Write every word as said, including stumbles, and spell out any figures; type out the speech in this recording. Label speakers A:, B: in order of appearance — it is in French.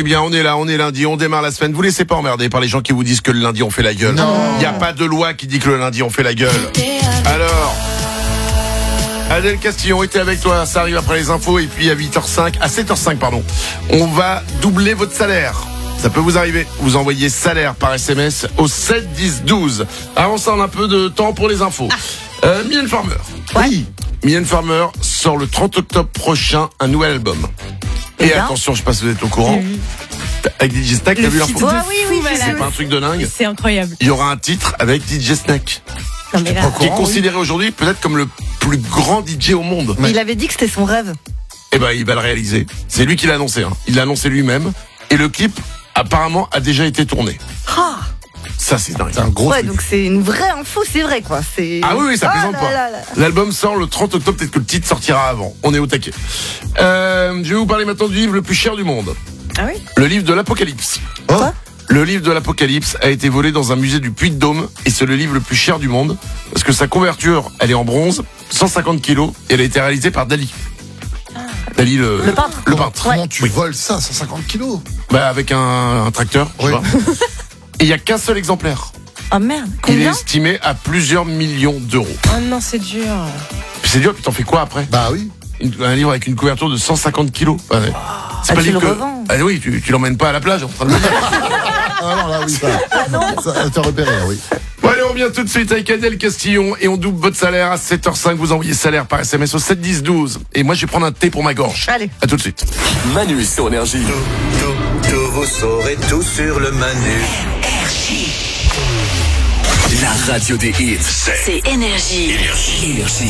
A: Eh bien, on est là, on est lundi, on démarre la semaine. Vous laissez pas emmerder par les gens qui vous disent que le lundi on fait la gueule. Il n'y a pas de loi qui dit que le lundi on fait la gueule. Alors, Adèle Castillon était avec toi, ça arrive après les infos, et puis à huit heures cinq, à sept heures cinq pardon, on va doubler votre salaire. Ça peut vous arriver. Vous envoyez salaire par S M S au sept dix douze. Avant ça, on a un peu de temps pour les infos. Ah. Euh, Mylène Farmer.
B: Ouais.
A: Oui. Mylène Farmer sort le trente octobre prochain un nouvel album. Et, et attention, je sais pas si vous êtes au courant.
B: Mmh.
A: Avec D J Snack, t'as vu l'info?
B: Ouais, oui, oui, voilà.
A: C'est pas un truc de dingue.
C: C'est incroyable.
A: Il y aura un titre avec D J Snack.
B: Non, mais là,
A: Qui est considéré aujourd'hui peut-être comme le plus grand D J au monde.
B: Mais il avait dit que c'était son rêve.
A: Eh ben, il va le réaliser. C'est lui qui l'a annoncé. Hein. Il l'a annoncé lui-même. Et le clip, apparemment, a déjà été tourné.
B: Ah.
A: Ça, c'est dingue.
D: C'est un gros
B: ouais,
D: truc.
B: donc c'est une vraie info, c'est vrai, quoi. C'est...
A: Ah oui, oui, ça
B: oh
A: plaisante
B: là
A: pas.
B: là là.
A: L'album sort le trente octobre, peut-être que le titre sortira avant. On est au taquet. Euh, je vais vous parler maintenant du livre le plus cher du monde.
C: Ah oui?
A: Le livre de l'Apocalypse.
D: Oh.
A: Le livre de l'Apocalypse a été volé dans un musée du Puy-de-Dôme et c'est le livre le plus cher du monde parce que sa couverture, elle est en bronze, cent cinquante kilos, et elle a été réalisée par Dali. Dali, le,
B: Le peintre.
A: Le peintre.
D: Comment tu voles ça, cent cinquante kilos?
A: Bah, avec un, un tracteur. je sais
D: Oui.
A: pas. Et il y a qu'un seul exemplaire.
B: Oh merde.
A: Il est
B: Combien?
A: estimé à plusieurs millions d'euros.
C: Oh non, c'est dur.
A: Puis c'est dur, puis t'en fais quoi après?
D: Bah oui.
A: Une- Un livre avec une couverture de cent cinquante kilos. Ouais, ouais. C'est
B: Ah,
A: pas
B: tu
A: le livre
B: le
A: que...
B: revends.
A: Ah oui, tu, tu l'emmènes pas à la plage en train de le lire.
D: Ah non, là, oui, ça. Ça t'a repéré, là, oui.
A: Bon, allez, on revient tout de suite avec Adèle Castillon et on double votre salaire à sept heures cinq. Vous envoyez salaire par S M S au sept dix douze. Et moi, je vais prendre un thé pour ma gorge.
B: Allez.
A: À tout de suite.
E: Manu sur Énergie.
F: Tout, tout, tout, vous saurez tout sur le Manu.
E: La radio des hits.
G: C'est Énergie.
E: Énergie.